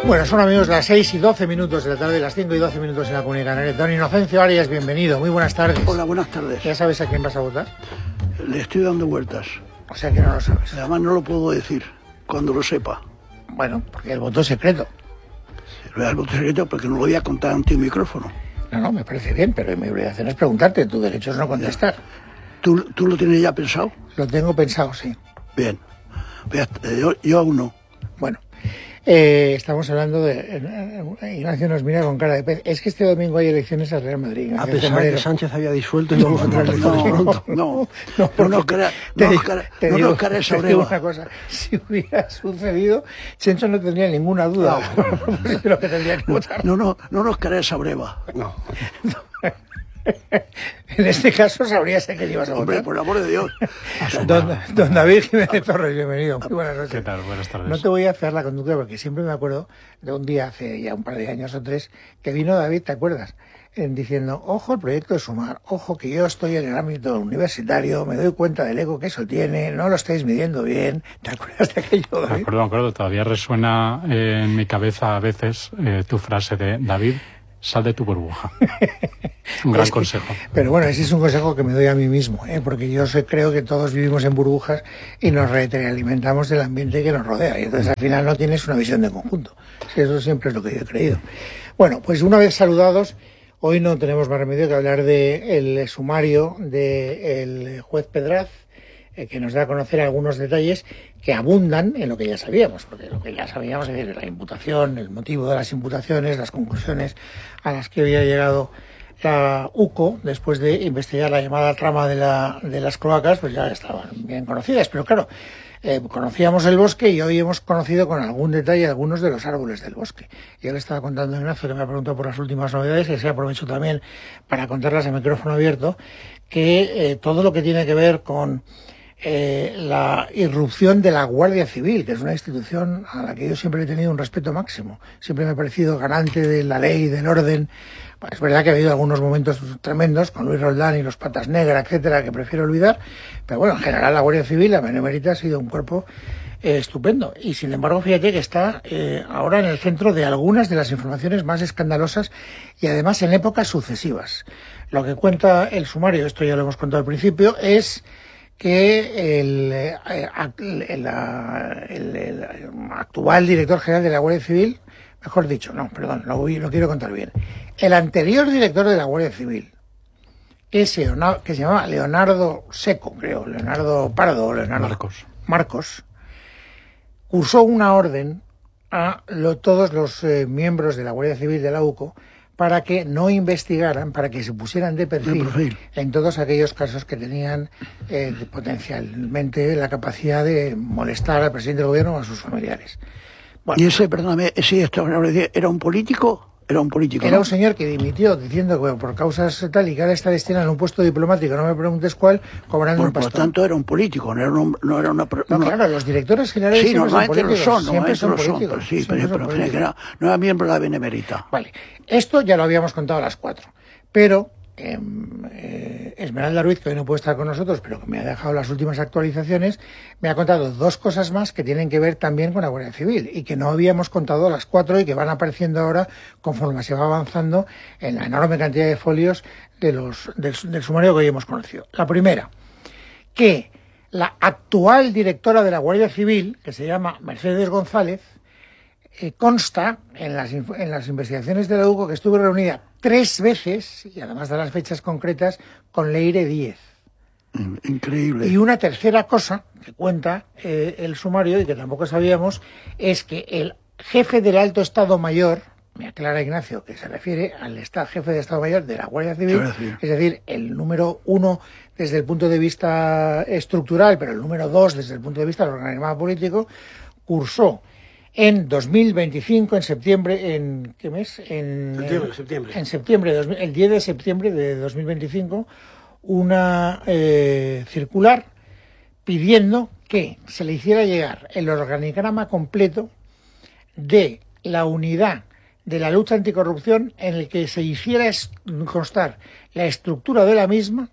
Bueno, son amigos las 6:12 de la tarde, las 5:12 en la Comunidad Canaria. Don Inocencio Arias, bienvenido, muy buenas tardes. Hola, buenas tardes. ¿Ya sabes a quién vas a votar? Le estoy dando vueltas. O sea que no lo sabes. Además no lo puedo decir cuando lo sepa. Bueno, porque el voto es secreto. El voto secreto porque no lo voy a contar ante un micrófono. No, me parece bien, pero mi obligación es preguntarte, tu derecho es no contestar. ¿Tú lo tienes ya pensado? Lo tengo pensado, sí. Bien. Yo aún no. Bueno, estamos hablando de... Ignacio nos mira con cara de pez. Es que este domingo hay elecciones al Real Madrid. A pesar de que Sánchez había disuelto y vamos a tener elecciones pronto. No nos cares sobre una cosa. Si hubiera sucedido, Chencho no tendría ninguna duda de lo que tendría que votar. No nos cares sobre Eva. No. En este caso sabrías a quién ibas a votar. Hombre, por el amor de Dios. Don David Jiménez Torres, bienvenido. Muy buenas noches. ¿Qué tal? Buenas tardes. No te voy a hacer la conducta porque siempre me acuerdo de un día, hace ya un par de años o tres, que vino David, ¿te acuerdas? Diciendo, ojo el proyecto de Sumar, ojo que yo estoy en el ámbito universitario, me doy cuenta del eco que eso tiene, no lo estáis midiendo bien. ¿Te acuerdas de aquello, David? Me acuerdo, todavía resuena en mi cabeza a veces tu frase de David, sal de tu burbuja. Un gran consejo. Pero bueno, ese es un consejo que me doy a mí mismo, porque yo creo que todos vivimos en burbujas y nos retroalimentamos del ambiente que nos rodea. Y entonces al final no tienes una visión de conjunto. Eso siempre es lo que yo he creído. Bueno, pues una vez saludados, hoy no tenemos más remedio que hablar del sumario del juez Pedraz, que nos da a conocer algunos detalles que abundan en lo que ya sabíamos, porque lo que ya sabíamos es decir, la imputación, el motivo de las imputaciones, las conclusiones a las que había llegado la UCO después de investigar la llamada trama de las cloacas, pues ya estaban bien conocidas, pero claro, conocíamos el bosque y hoy hemos conocido con algún detalle algunos de los árboles del bosque. Yo le estaba contando a Ignacio, que me ha preguntado por las últimas novedades, y se aprovecho también para contarlas a micrófono abierto, que todo lo que tiene que ver con la irrupción de la Guardia Civil, que es una institución a la que yo siempre he tenido un respeto máximo. Siempre me ha parecido garante de la ley, del orden. Es verdad que ha habido algunos momentos tremendos con Luis Roldán y los Patas Negras, etcétera, que prefiero olvidar, pero bueno, en general la Guardia Civil, la Benemérita, ha sido un cuerpo estupendo. Y sin embargo, fíjate que está ahora en el centro de algunas de las informaciones más escandalosas y además en épocas sucesivas. Lo que cuenta el sumario, esto ya lo hemos contado al principio, es que el actual director general de la Guardia Civil, mejor dicho, lo quiero contar bien, el anterior director de la Guardia Civil, que se llamaba Leonardo Seco, creo, Leonardo Pardo, Marcos, cursó una orden a todos los miembros de la Guardia Civil de la UCO para que no investigaran, para que se pusieran de perfil en todos aquellos casos que tenían potencialmente la capacidad de molestar al presidente del gobierno o a sus familiares. Bueno, y ese, perdóname, ¿era un político? Era un señor que dimitió diciendo que por causas tal y que ahora está destinado en un puesto diplomático, no me preguntes cuál, cobrando un pastón. Por lo tanto era un político, no era una... claro, los directores generales sí, normalmente lo son, siempre son políticos. Pero no era miembro de la Benemérita. Vale, esto ya lo habíamos contado a las 4, pero Esmeralda Ruiz, que hoy no puede estar con nosotros, pero que me ha dejado las últimas actualizaciones, me ha contado dos cosas más que tienen que ver también con la Guardia Civil y que no habíamos contado a las 4 y que van apareciendo ahora conforme se va avanzando en la enorme cantidad de folios del sumario que hoy hemos conocido. La primera, que la actual directora de la Guardia Civil, que se llama Mercedes González, consta en las investigaciones de la UCO que estuvo reunida 3 veces, y además de las fechas concretas, con Leire Díez. Increíble. Y una tercera cosa que cuenta el sumario, y que tampoco sabíamos, es que el jefe del Alto Estado Mayor, me aclara Ignacio, que se refiere al jefe de Estado Mayor de la Guardia Civil, es decir, el número 1 desde el punto de vista estructural, pero el número 2 desde el punto de vista del organigrama político, cursó en 2025, en septiembre, ¿en qué mes? Septiembre. En septiembre, el 10 de septiembre de 2025, una circular pidiendo que se le hiciera llegar el organigrama completo de la unidad de la lucha anticorrupción en el que se hiciera constar la estructura de la misma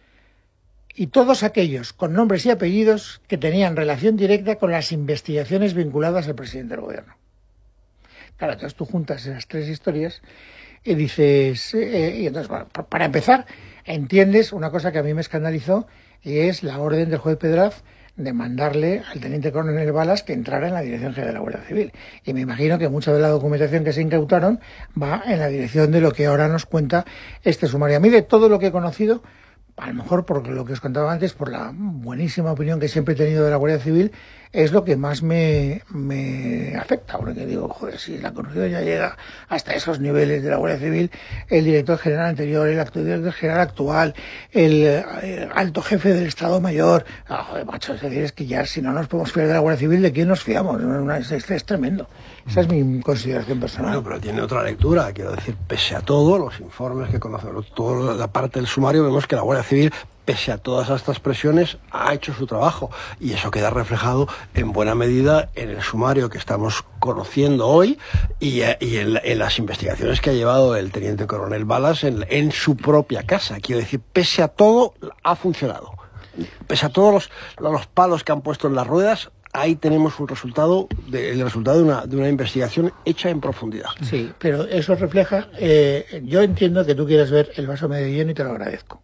y todos aquellos con nombres y apellidos que tenían relación directa con las investigaciones vinculadas al presidente del gobierno. Claro, entonces tú juntas esas tres historias y dices, y entonces, bueno, para empezar, entiendes una cosa que a mí me escandalizó, y es la orden del juez Pedraz de mandarle al teniente coronel Balas que entrara en la Dirección General de la Guardia Civil. Y me imagino que mucha de la documentación que se incautaron va en la dirección de lo que ahora nos cuenta este sumario. A mí, de todo lo que he conocido, a lo mejor por lo que os contaba antes, por la buenísima opinión que siempre he tenido de la Guardia Civil, es lo que más me afecta, porque digo, joder, si la corrupción ya llega hasta esos niveles de la Guardia Civil, el director general anterior, el director general actual, el alto jefe del Estado Mayor, joder, macho, es decir, es que ya si no nos podemos fiar de la Guardia Civil, ¿de quién nos fiamos? Es tremendo. Esa es mi consideración personal. Bueno, pero tiene otra lectura, quiero decir, pese a todo, los informes que conocemos, toda la parte del sumario, vemos que la Guardia Civil, pese a todas estas presiones, ha hecho su trabajo, y eso queda reflejado en buena medida en el sumario que estamos conociendo hoy y en las investigaciones que ha llevado el teniente coronel Balas en su propia casa. Quiero decir, pese a todo, ha funcionado. Pese a todos los palos que han puesto en las ruedas, ahí tenemos el resultado de una investigación hecha en profundidad. Sí, pero eso refleja, yo entiendo que tú quieres ver el vaso medio lleno y te lo agradezco.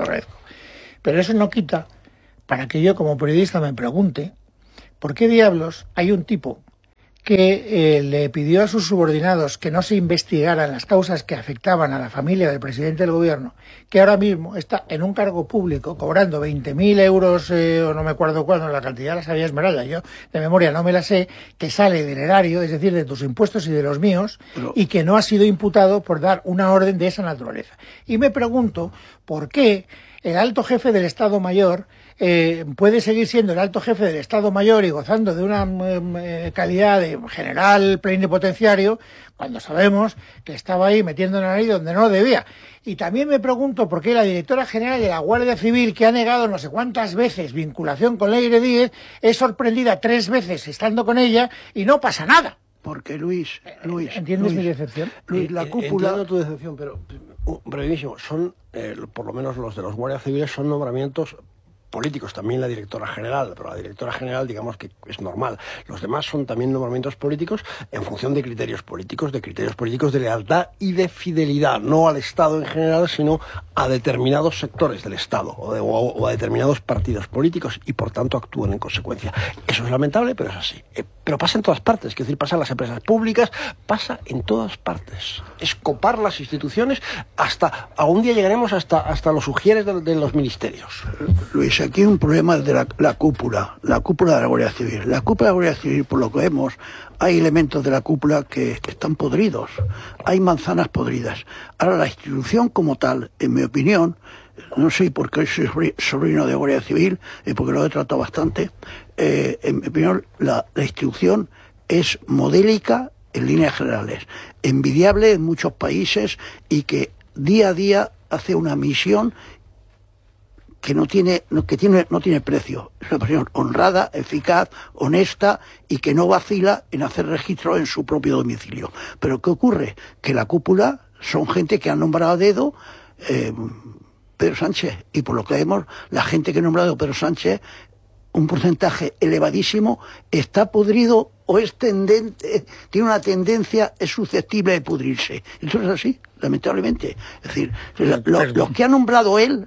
Pero eso no quita para que yo como periodista me pregunte por qué diablos hay un tipo que le pidió a sus subordinados que no se investigaran las causas que afectaban a la familia del presidente del gobierno, que ahora mismo está en un cargo público cobrando 20.000 euros, o no me acuerdo cuándo, la cantidad la sabía Esmeralda, yo de memoria no me la sé, que sale del erario, es decir, de tus impuestos y de los míos, y que no ha sido imputado por dar una orden de esa naturaleza. Y me pregunto por qué el alto jefe del Estado Mayor puede seguir siendo el alto jefe del Estado Mayor y gozando de una calidad de general plenipotenciario, cuando sabemos que estaba ahí metiendo la nariz donde no debía. Y también me pregunto por qué la directora general de la Guardia Civil, que ha negado no sé cuántas veces vinculación con Leire Díez, es sorprendida 3 veces estando con ella y no pasa nada. Porque Luis, ¿Entiendes mi decepción? Luis, la cúpula... Entiendo tu decepción, pero brevísimo, son, por lo menos los de los guardias civiles, son nombramientos políticos, también la directora general, pero la directora general digamos que es normal. Los demás son también nombramientos políticos en función de criterios políticos de lealtad y de fidelidad, no al Estado en general, sino a determinados sectores del Estado o a determinados partidos políticos, y por tanto actúan en consecuencia. Eso es lamentable, pero es así. Pero pasa en todas partes, es decir, pasa en las empresas públicas, pasa en todas partes. Es copar las instituciones hasta, algún día llegaremos hasta los ujieres de los ministerios. Luis, aquí hay un problema de la cúpula de la Guardia Civil. La cúpula de la Guardia Civil, por lo que vemos, hay elementos de la cúpula que están podridos, hay manzanas podridas. Ahora, la institución como tal, en mi opinión, no sé por qué soy sobrino de Guardia Civil, porque lo he tratado bastante, en mi opinión, la institución es modélica en líneas generales, envidiable en muchos países y que día a día hace una misión que no tiene precio. Es una persona honrada, eficaz, honesta y que no vacila en hacer registro en su propio domicilio. Pero ¿qué ocurre? Que la cúpula son gente que han nombrado a dedo Pedro Sánchez, y por lo que vemos, la gente que ha nombrado Pedro Sánchez, un porcentaje elevadísimo, está podrido o es tendente, tiene una tendencia, es susceptible de pudrirse. Eso es así, lamentablemente. Es decir, los que ha nombrado él,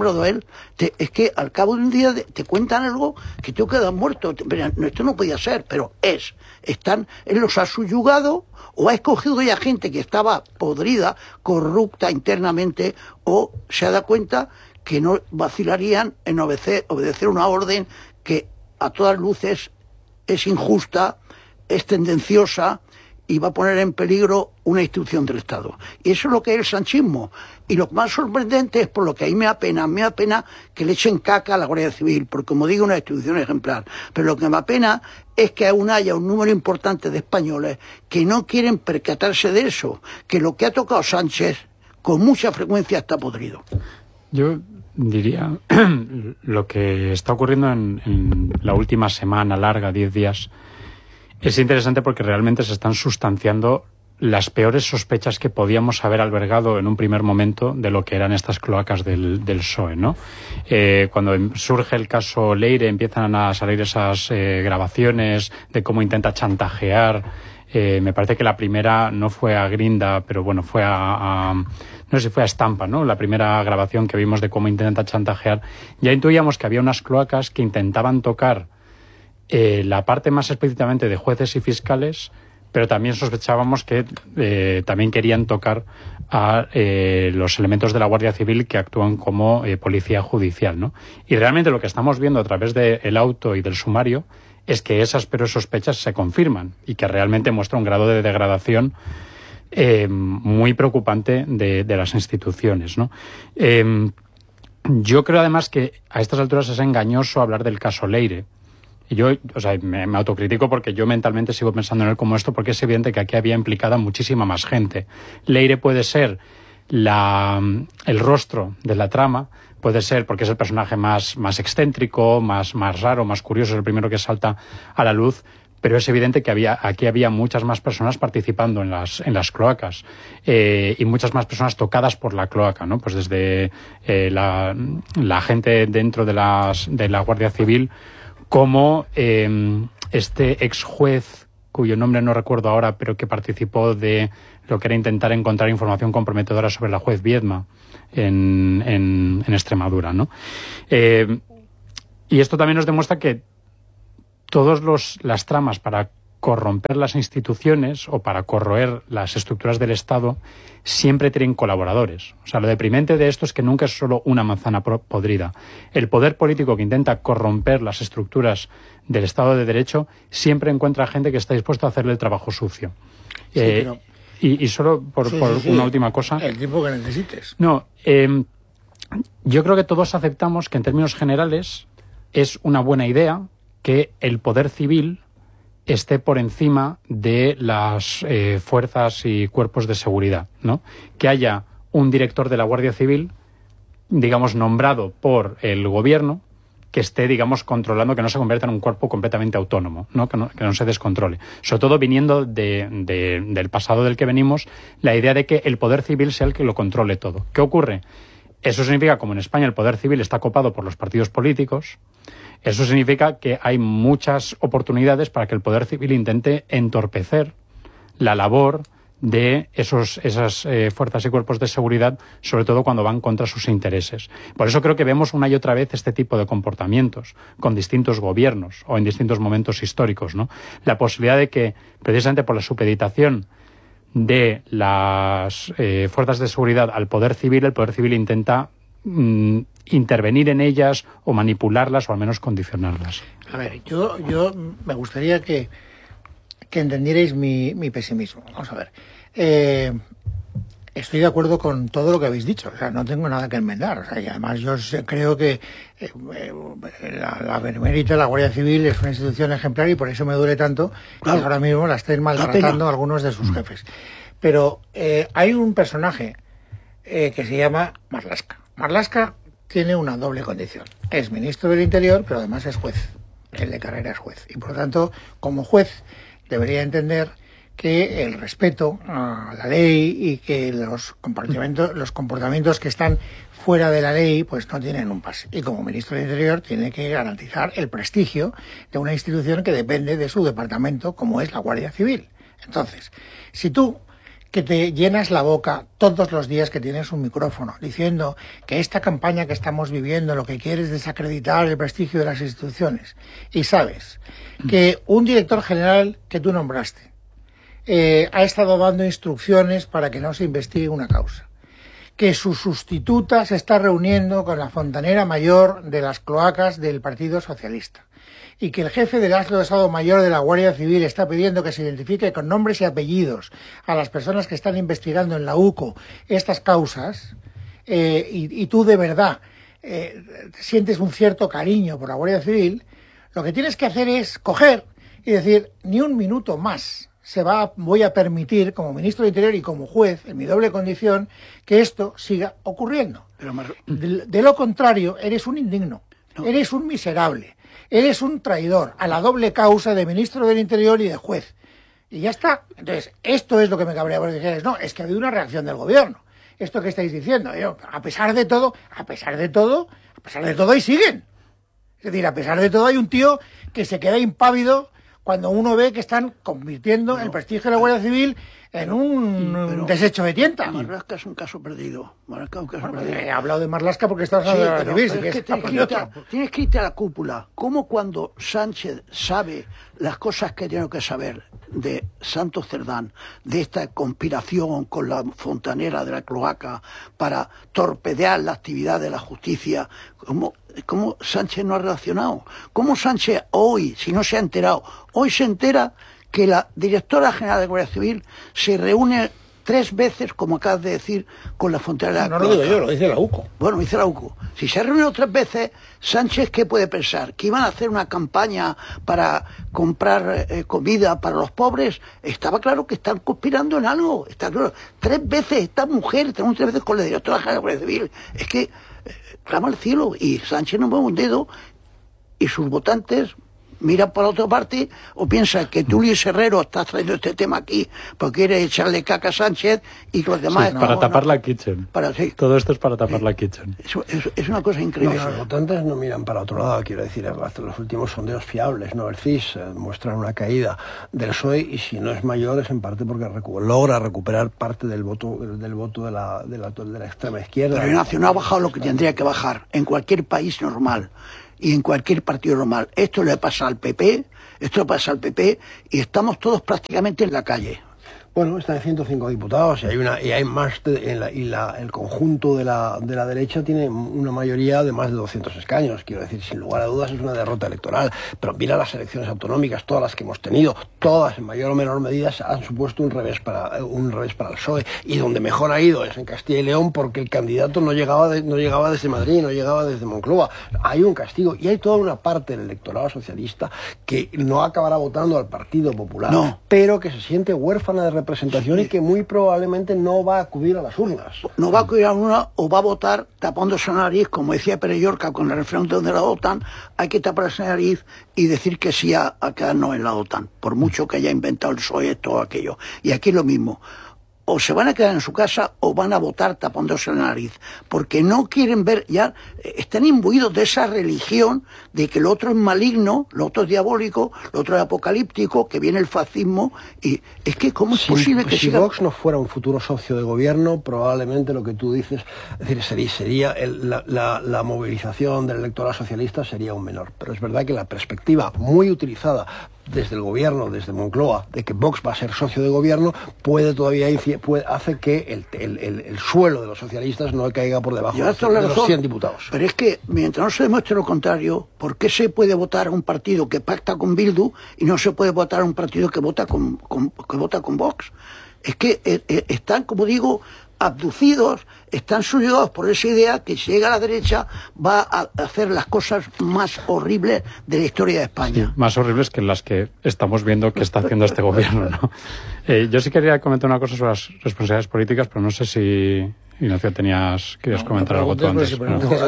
es que al cabo de un día te cuentan algo que tú quedas muerto. Esto no podía ser, pero él los ha subyugado, o ha escogido ya gente que estaba podrida, corrupta internamente, o se ha dado cuenta que no vacilarían en obedecer una orden que a todas luces es injusta, es tendenciosa y va a poner en peligro una institución del Estado. Y eso es lo que es el sanchismo. Y lo más sorprendente es, por lo que a mí me da pena que le echen caca a la Guardia Civil, porque como digo, una institución ejemplar. Pero lo que me apena es que aún haya un número importante de españoles que no quieren percatarse de eso, que lo que ha tocado Sánchez con mucha frecuencia está podrido. Yo diría, lo que está ocurriendo en la última semana larga, 10 días, es interesante porque realmente se están sustanciando las peores sospechas que podíamos haber albergado en un primer momento de lo que eran estas cloacas del PSOE, ¿no? Cuando surge el caso Leire, empiezan a salir esas grabaciones de cómo intenta chantajear. Me parece que la primera no fue a Grinda, pero bueno, fue no sé si fue a Estampa, ¿no? La primera grabación que vimos de cómo intenta chantajear. Ya intuíamos que había unas cloacas que intentaban tocar la parte más explícitamente de jueces y fiscales, pero también sospechábamos que también querían tocar a los elementos de la Guardia Civil que actúan como policía judicial, ¿no? Y realmente lo que estamos viendo a través del auto y del sumario es que esas peores sospechas se confirman y que realmente muestra un grado de degradación muy preocupante de las instituciones, ¿no? Yo creo además que a estas alturas es engañoso hablar del caso Leire. Y yo, o sea, me autocritico porque yo mentalmente sigo pensando en él como esto, porque es evidente que aquí había implicada muchísima más gente. Leire puede ser el rostro de la trama, puede ser porque es el personaje más excéntrico, más raro, más curioso, es el primero que salta a la luz, pero es evidente que aquí había muchas más personas participando en las cloacas y muchas más personas tocadas por la cloaca, ¿no? Pues desde la gente dentro de la Guardia Civil, como este ex juez, cuyo nombre no recuerdo ahora, pero que participó de lo que era intentar encontrar información comprometedora sobre la juez Viedma en Extremadura, ¿no? Y esto también nos demuestra que todas las tramas para corromper las instituciones o para corroer las estructuras del Estado siempre tienen colaboradores. O sea, lo deprimente de esto es que nunca es solo una manzana podrida. El poder político que intenta corromper las estructuras del Estado de Derecho siempre encuentra gente que está dispuesta a hacerle el trabajo sucio. Sí, pero... y solo por una última cosa... El tiempo que necesites. No, yo creo que todos aceptamos que en términos generales es una buena idea que el poder civil esté por encima de las fuerzas y cuerpos de seguridad, ¿no? Que haya un director de la Guardia Civil, digamos, nombrado por el gobierno, que esté, digamos, controlando, que no se convierta en un cuerpo completamente autónomo, ¿no? Que no se descontrole. Sobre todo viniendo del pasado del que venimos, la idea de que el poder civil sea el que lo controle todo. ¿Qué ocurre? Eso significa, como en España el poder civil está copado por los partidos políticos, eso significa que hay muchas oportunidades para que el poder civil intente entorpecer la labor de esas fuerzas y cuerpos de seguridad, sobre todo cuando van contra sus intereses. Por eso creo que vemos una y otra vez este tipo de comportamientos con distintos gobiernos o en distintos momentos históricos, ¿no? La posibilidad de que, precisamente por la supeditación de las fuerzas de seguridad al poder civil, el poder civil intenta intervenir en ellas o manipularlas o al menos condicionarlas. A ver, yo me gustaría que entendierais mi pesimismo. Vamos a ver. Estoy de acuerdo con todo lo que habéis dicho. O sea, no tengo nada que enmendar. O sea, y además yo creo que la Benemérita, la Guardia Civil, es una institución ejemplar y por eso me duele tanto que ahora mismo la estén maltratando algunos de sus jefes. Pero hay un personaje que se llama Marlaska. Marlaska tiene una doble condición. Es ministro del Interior, pero además es juez. Él de carrera es juez. Y por lo tanto, como juez, debería entender que el respeto a la ley y que los comportamientos que están fuera de la ley pues no tienen un pase. Y como ministro del Interior tiene que garantizar el prestigio de una institución que depende de su departamento, como es la Guardia Civil. Entonces, si tú que te llenas la boca todos los días que tienes un micrófono diciendo que esta campaña que estamos viviendo lo que quiere es desacreditar el prestigio de las instituciones y sabes que un director general que tú nombraste ha estado dando instrucciones para que no se investigue una causa, que su sustituta se está reuniendo con la fontanera mayor de las cloacas del Partido Socialista y que el jefe del Alto de Estado Mayor de la Guardia Civil está pidiendo que se identifique con nombres y apellidos a las personas que están investigando en la UCO estas causas, y tú de verdad sientes un cierto cariño por la Guardia Civil, lo que tienes que hacer es coger y decir, ni un minuto más voy a permitir, como ministro de Interior y como juez, en mi doble condición, que esto siga ocurriendo. De lo contrario, eres un indigno, eres un miserable. Eres un traidor a la doble causa de ministro del Interior y de juez. Y ya está. Entonces, esto es lo que me cabrea, porque dices, no, es que ha habido una reacción del gobierno. Esto que estáis diciendo, a pesar de todo, y siguen. Es decir, a pesar de todo hay un tío que se queda impávido cuando uno ve que están convirtiendo el prestigio de la Guardia Civil en un desecho de tienta. Marlaska es un caso perdido. He hablado de Marlaska porque estás hablando de la Guardia Civil. Tienes que irte a la cúpula. ¿Cómo cuando Sánchez sabe las cosas que tiene que saber de Santos Cerdán, de esta conspiración con la fontanera de la cloaca para torpedear la actividad de la justicia, ¿cómo Sánchez no ha reaccionado? ¿Cómo Sánchez hoy, si no se ha enterado, hoy se entera que la directora general de Guardia Civil se reúne 3 veces, como acabas de decir, con la fontanera? No lo digo yo, lo dice la UCO. Bueno, dice la UCO. Si se ha reunido 3 veces, Sánchez, ¿qué puede pensar? ¿Que iban a hacer una campaña para comprar comida para los pobres? Estaba claro que están conspirando en algo. Está claro. 3 veces esta mujer, 3 veces con la directora general de Guardia Civil. Es que clama al cielo y Sánchez no mueve un dedo y sus votantes miran por otra parte o piensan que tú, Luis Herrero, estás trayendo este tema aquí porque quieres echarle caca a Sánchez y que los demás... Sí, para tapar la kitchen. Todo esto es para tapar la kitchen. Es una cosa increíble. Los votantes no miran para otro lado, quiero decir, hasta los últimos sondeos fiables, ¿no? El CIS muestran una caída del PSOE y si no es mayor es en parte porque logra recuperar parte del voto de la extrema izquierda. Pero el Nacional ha bajado lo que tendría que bajar en cualquier país normal y en cualquier partido normal. Esto le pasa al PP, y estamos todos prácticamente en la calle. Bueno, están 105 diputados y hay más el conjunto de la derecha tiene una mayoría de más de 200 escaños. Quiero decir, sin lugar a dudas es una derrota electoral. Pero mira las elecciones autonómicas, todas las que hemos tenido, todas en mayor o menor medida han supuesto un revés para el PSOE. Y donde mejor ha ido es en Castilla y León porque el candidato no llegaba desde Madrid, no llegaba desde Moncloa. Hay un castigo y hay toda una parte del electorado socialista que no acabará votando al Partido Popular, pero que se siente huérfana de representación y que muy probablemente no va a acudir a las urnas. No va a acudir a una o va a votar tapándose la nariz, como decía Pere Llorca con el referéndum de la OTAN. Hay que taparse la nariz y decir que sí a quedarnos en la OTAN, por mucho que haya inventado el PSOE todo aquello. Y aquí lo mismo. O se van a quedar en su casa o van a votar tapándose la nariz, porque no quieren ver, ya están imbuidos de esa religión de que lo otro es maligno, lo otro es diabólico, lo otro es apocalíptico, que viene el fascismo, y es que ¿cómo es posible que si Vox no fuera un futuro socio de gobierno, probablemente lo que tú dices, es decir, sería la movilización del electorado socialista sería aún menor, pero es verdad que la perspectiva muy utilizada desde el gobierno, desde Moncloa, de que Vox va a ser socio de gobierno, hace que el suelo de los socialistas no caiga por debajo de los 100 diputados. Pero es que, mientras no se demuestre lo contrario, ¿por qué se puede votar a un partido que pacta con Bildu y no se puede votar a un partido que vota con Vox? Es que están, como digo, abducidos, están subyugados por esa idea que si llega a la derecha va a hacer las cosas más horribles de la historia de España. Sí, más horribles que las que estamos viendo que está haciendo este gobierno, ¿no? Yo sí quería comentar una cosa sobre las responsabilidades políticas, pero no sé si Ignacio querías comentar algo tú antes.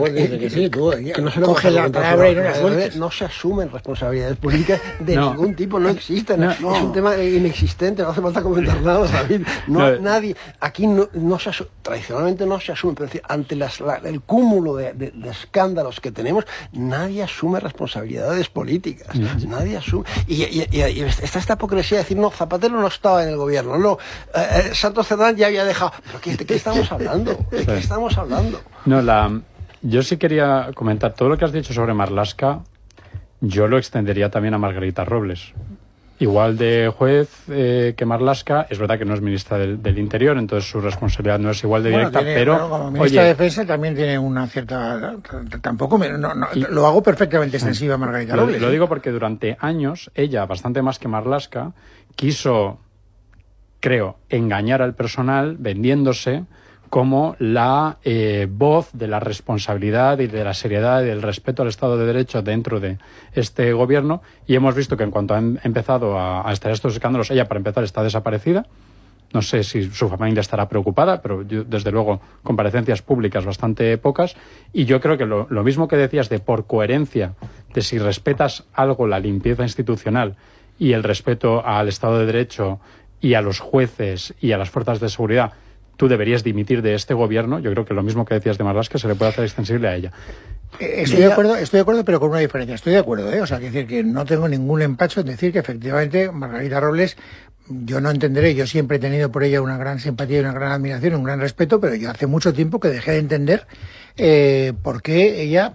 Coge la palabra y no la sueltes. No se asumen responsabilidades políticas de ningún tipo, no existen. Es un tema inexistente, no hace falta comentar nada, David. Nadie, aquí no se asume, tradicionalmente no se asume, pero ante el cúmulo de escándalos que tenemos, nadie asume responsabilidades políticas. Nadie asume. Y está esta hipocresía de decir, no, Zapatero no estaba en el gobierno, no, Santos Cerdán ya había dejado. ¿Pero de qué estamos hablando? ¿De qué estamos hablando? Yo sí quería comentar todo lo que has dicho sobre Marlaska. Yo lo extendería también a Margarita Robles. Igual de juez que Marlaska, es verdad que no es ministra del Interior, entonces su responsabilidad no es igual de directa, pero como ministra de Defensa también tiene una cierta... Tampoco lo hago perfectamente extensiva a Margarita Robles. Lo digo porque durante años ella, bastante más que Marlaska, quiso, creo, engañar al personal vendiéndose como la voz de la responsabilidad y de la seriedad y del respeto al Estado de Derecho dentro de este gobierno, y hemos visto que en cuanto han empezado a estallar estos escándalos, ella, para empezar, está desaparecida. No sé si su familia estará preocupada, pero yo, desde luego, comparecencias públicas bastante pocas, y yo creo que lo mismo que decías de por coherencia, de si respetas algo la limpieza institucional y el respeto al Estado de Derecho y a los jueces y a las fuerzas de seguridad, tú deberías dimitir de este gobierno, yo creo que lo mismo que decías de Marlaska se le puede hacer extensible a ella. Estoy de acuerdo, pero con una diferencia. Estoy de acuerdo, ¿eh? O sea, que decir que no tengo ningún empacho en decir que efectivamente Margarita Robles, yo no entenderé, yo siempre he tenido por ella una gran simpatía y una gran admiración, un gran respeto, pero yo hace mucho tiempo que dejé de entender por qué ella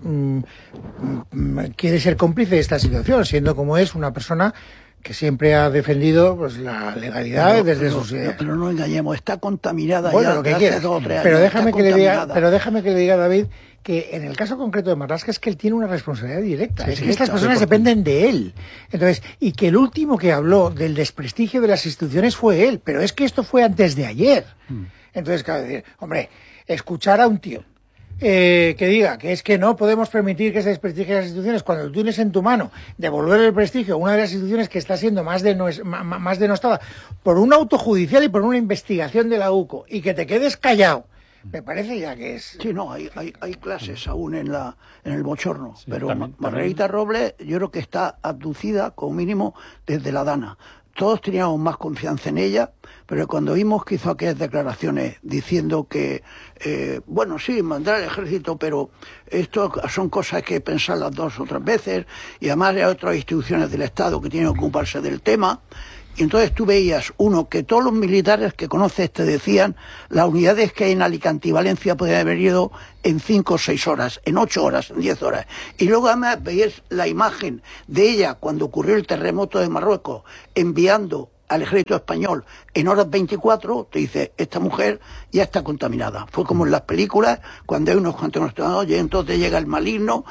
quiere ser cómplice de esta situación, siendo como es una persona que siempre ha defendido pues la legalidad desde sus ideas. Pero no engañemos, está contaminada bueno, ya lo que hace quieras. 2 o 3 pero años. déjame que le diga, David, que en el caso concreto de Marlaska es que él tiene una responsabilidad directa. Es que estas personas dependen de él. Entonces, y que el último que habló del desprestigio de las instituciones fue él, pero es que esto fue antes de ayer. Entonces, claro, decir, hombre, escuchar a un tío que diga que es que no podemos permitir que se desprestigien las instituciones cuando tú tienes en tu mano devolver el prestigio a una de las instituciones que está siendo más denostada por un auto judicial y por una investigación de la UCO, y que te quedes callado, me parece ya que es... Sí, no, hay clases aún en el bochorno, sí, pero Margarita también. Robles yo creo que está abducida como mínimo desde la Dana. Todos teníamos más confianza en ella, pero cuando vimos que hizo aquellas declaraciones diciendo que, bueno, sí, mandar al ejército, pero esto son cosas que hay que pensarlas 2 o 3 veces, y además hay otras instituciones del Estado que tienen que ocuparse del tema. Y entonces tú veías, uno, que todos los militares que conoces te decían las unidades que hay en Alicante y Valencia podían haber ido en 5 o 6 horas, en 8 horas, en 10 horas. Y luego además veías la imagen de ella cuando ocurrió el terremoto de Marruecos, enviando al ejército español en horas 24, te dice, esta mujer ya está contaminada. Fue como en las películas, cuando hay unos contaminados, y entonces llega el maligno,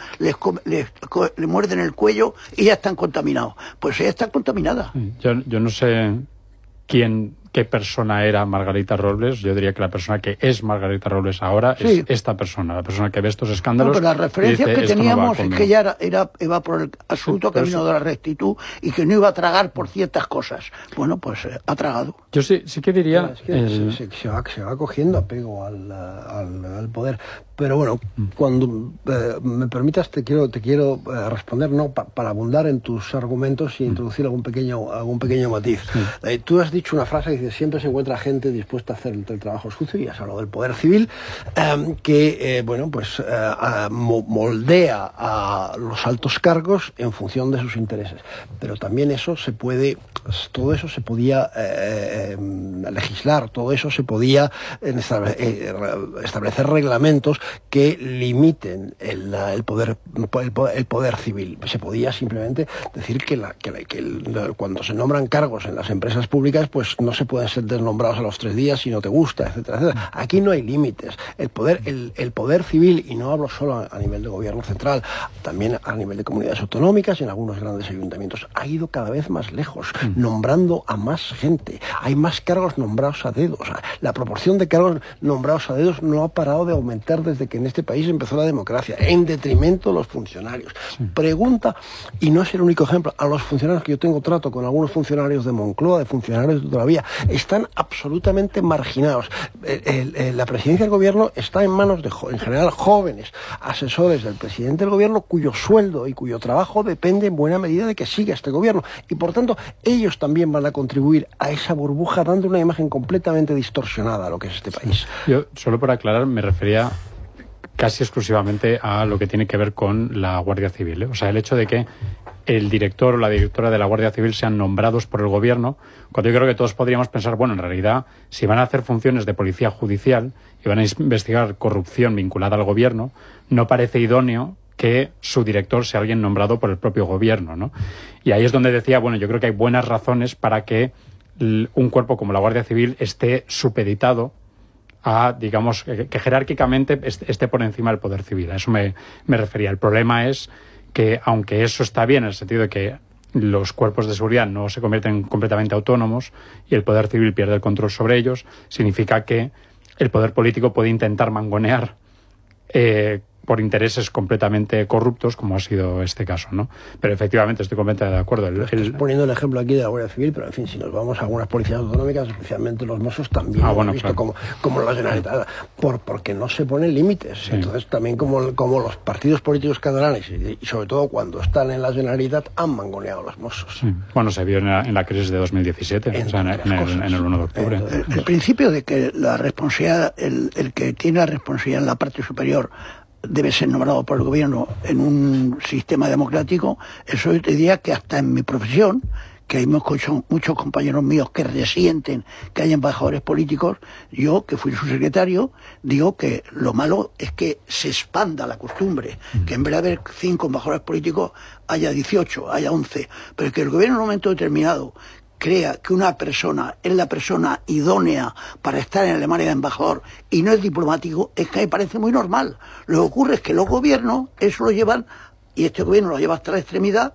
le muerden el cuello y ya están contaminados. Pues ella está contaminada. Yo no sé qué persona era Margarita Robles. Yo diría que la persona que es Margarita Robles ahora es esta persona, la persona que ve estos escándalos. No, pero las referencias que teníamos es que ella iba por el absoluto camino de la rectitud y que no iba a tragar por ciertas cosas. Bueno, pues ha tragado. Yo sí que diría... Es que se va cogiendo apego al poder. Pero bueno, cuando me permitas, te quiero responder, no para abundar en tus argumentos y introducir algún pequeño matiz. Sí. Tú has dicho una frase que dice, siempre se encuentra gente dispuesta a hacer el trabajo sucio, y has hablado del poder civil, que moldea a los altos cargos en función de sus intereses. Pero también todo eso se podía legislar, todo eso se podía establecer reglamentos que limiten el poder civil. Se podía simplemente decir que cuando se nombran cargos en las empresas públicas, pues no se pueden ser desnombrados a los 3 días si no te gusta, etcétera, etcétera. Aquí no hay límites. El poder civil, y no hablo solo a nivel de gobierno central, también a nivel de comunidades autonómicas y en algunos grandes ayuntamientos, ha ido cada vez más lejos, nombrando a más gente. Hay más cargos nombrados a dedo. O sea, la proporción de cargos nombrados a dedos no ha parado de aumentar desde que en este país empezó la democracia, en detrimento de los funcionarios. Pregunta, y no es el único ejemplo, a los funcionarios que yo tengo trato con algunos funcionarios de Moncloa, de funcionarios de todavía, están absolutamente marginados. La presidencia del gobierno está en manos de, en general, jóvenes asesores del presidente del gobierno, cuyo sueldo y cuyo trabajo depende en buena medida de que siga este gobierno. Y por tanto, ellos también van a contribuir a esa burbuja, dando una imagen completamente distorsionada a lo que es este país. Yo, solo por aclarar, me refería casi exclusivamente a lo que tiene que ver con la Guardia Civil, ¿eh? O sea, el hecho de que el director o la directora de la Guardia Civil sean nombrados por el gobierno, cuando yo creo que todos podríamos pensar, bueno, en realidad, si van a hacer funciones de policía judicial y van a investigar corrupción vinculada al gobierno, no parece idóneo que su director sea alguien nombrado por el propio gobierno, ¿no? Y ahí es donde decía, bueno, yo creo que hay buenas razones para que un cuerpo como la Guardia Civil esté supeditado a, digamos, que jerárquicamente esté por encima del poder civil. A eso me refería. El problema es que, aunque eso está bien en el sentido de que los cuerpos de seguridad no se convierten completamente autónomos y el poder civil pierde el control sobre ellos, significa que el poder político puede intentar mangonear por intereses completamente corruptos, como ha sido este caso, ¿no? Pero efectivamente estoy completamente de acuerdo. Estoy poniendo el ejemplo aquí de la Guardia Civil, pero en fin, si nos vamos a algunas policías autonómicas, especialmente los Mossos, también lo hemos visto, claro, como la Generalitat, porque no se ponen límites. Sí. Entonces también como los partidos políticos catalanes, y sobre todo cuando están en la Generalitat, han mangoneado a los Mossos. Sí. Bueno, se vio en la crisis de 2017, o sea, en el 1 de octubre. El principio de que la responsabilidad, el que tiene la responsabilidad en la parte superior debe ser nombrado por el gobierno en un sistema democrático, eso yo te diría que hasta en mi profesión, que hay muchos compañeros míos que resienten que haya embajadores políticos, yo, que fui su secretario, digo que lo malo es que se expanda la costumbre, que en vez de haber 5 embajadores políticos haya 18, haya 11, pero que el gobierno en un momento determinado crea que una persona es la persona idónea para estar en Alemania de embajador y no es diplomático, es que me parece muy normal. Lo que ocurre es que los gobiernos eso lo llevan, y este gobierno lo lleva hasta la extremidad,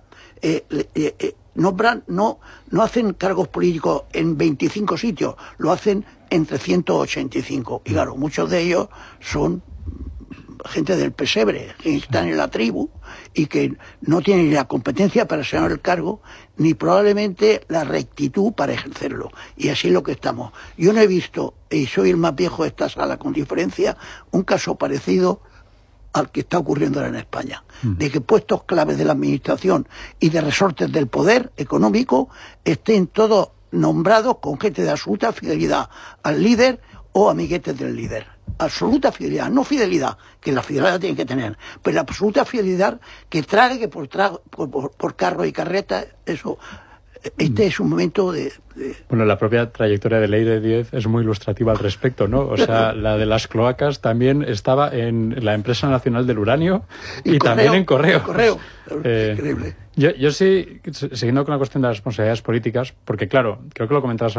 no hacen cargos políticos en 25 sitios, lo hacen en 385. Y claro, muchos de ellos son gente del pesebre, que están en la tribu y que no tienen ni la competencia para asignar el cargo, ni probablemente la rectitud para ejercerlo. Y así es lo que estamos. Yo no he visto, y soy el más viejo de esta sala con diferencia, un caso parecido al que está ocurriendo ahora en España, de que puestos claves de la administración y de resortes del poder económico estén todos nombrados con gente de absoluta fidelidad al líder o amiguetes del líder. Absoluta fidelidad, no fidelidad, que la fidelidad tiene que tener, pero la absoluta fidelidad que trague por carro y carreta, eso. Este es un momento de... Bueno, la propia trayectoria de Leire Díez es muy ilustrativa al respecto, ¿no? O sea, la de las cloacas también estaba en la Empresa Nacional del Uranio y también en Correo. Increíble. Yo sí, siguiendo con la cuestión de las responsabilidades políticas, porque claro, creo que lo comentabas